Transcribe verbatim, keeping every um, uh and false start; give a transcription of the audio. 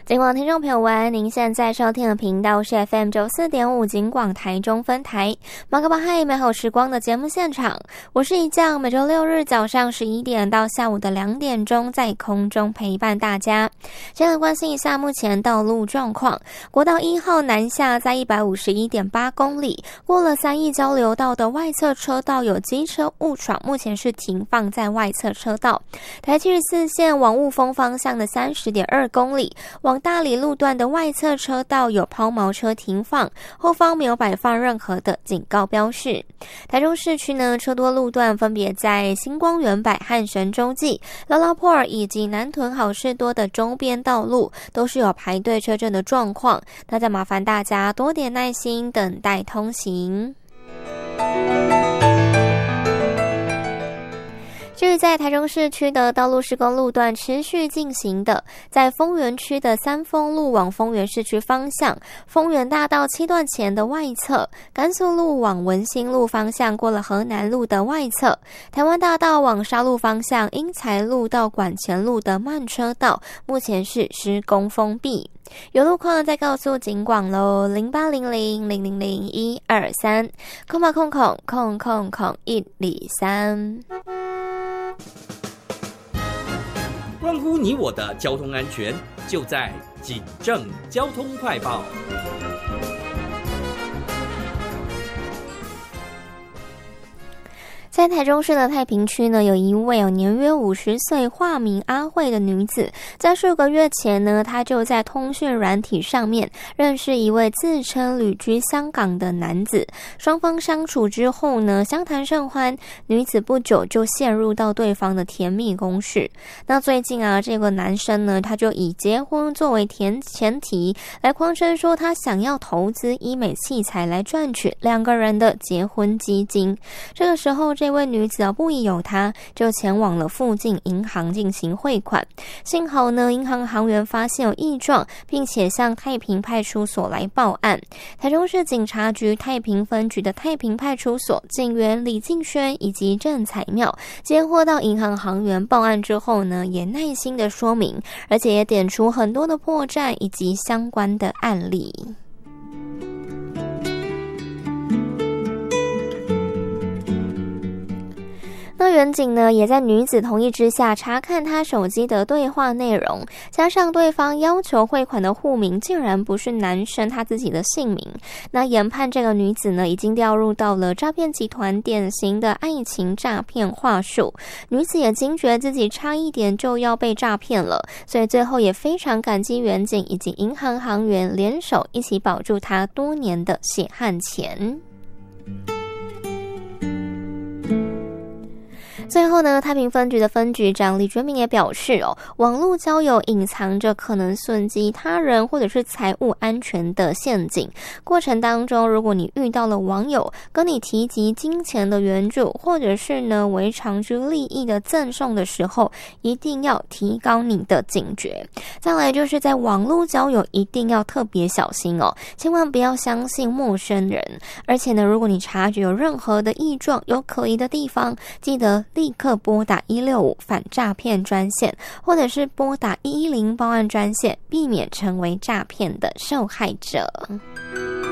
警广听众朋友们，您现在收听的频道是 F M 九四点五 警广台中分台，马克巴嗨美好时光的节目现场，我是一将，每周六日早上十一点到下午的两点钟在空中陪伴大家。先来关心一下目前道路状况，国道一号南下在 一百五十一点八公里，过了三义交流道的外侧车道有机车误闯，目前是停放在外侧车道。台七十四线往雾峰方向的 三十点二公里，往大理路段的外侧车道有抛锚车停放，后方没有摆放任何的警告标示。台中市区呢，车多路段分别在新光园百汉神洲际、拉拉坡尔以及南屯好事多的周边道路都是有排队车阵的状况，那再麻烦大家多点耐心等待通行。至于在台中市区的道路施工路段持续进行的，在丰原区的三丰路往丰原市区方向，丰原大道七段前的外侧，甘肃路往文心路方向过了河南路的外侧，台湾大道往沙鹿方向英才路到管前路的慢车道，目前是施工封闭。有路况再告诉警广喽，零八零零零零零一二三，空吧空空空空空一里三。 关乎你我的交通安全，就在警政交通快报。 在台中市的太平区呢，有一位有年约五十岁，化名阿慧的女子，在数个月前呢，她就在通讯软体上面认识一位自称旅居香港的男子，双方相处之后呢，相谈甚欢，女子不久就陷入到对方的甜蜜攻势。那最近啊，这个男生呢，他就以结婚作为前前提来狂称说他想要投资医美器材来赚取两个人的结婚基金。这个时候，这位女子啊不疑有他，就前往了附近银行进行汇款。幸好呢，银行行员发现有异状，并且向太平派出所来报案。台中市警察局太平分局的太平派出所警员李敬轩以及郑彩妙接获到银行行员报案之后呢，也耐心的说明，而且也点出很多的破绽以及相关的案例。那员警呢，也在女子同意之下查看她手机的对话内容，加上对方要求汇款的户名竟然不是男生他自己的姓名，那研判这个女子呢，已经掉入到了诈骗集团典型的爱情诈骗话术。女子也惊觉自己差一点就要被诈骗了，所以最后也非常感激员警以及银行行员联手一起保住她多年的血汗钱。最后呢，太平分局的分局长李觉明也表示哦，网络交友隐藏着可能损及他人或者是财务安全的陷阱。过程当中，如果你遇到了网友跟你提及金钱的援助，或者是呢为长之利益的赠送的时候，一定要提高你的警觉。再来就是在网络交友一定要特别小心哦，千万不要相信陌生人。而且呢，如果你察觉有任何的异状、有可疑的地方，记得立刻拨打一六五反诈骗专线，或者是拨打一一零报案专线，避免成为诈骗的受害者。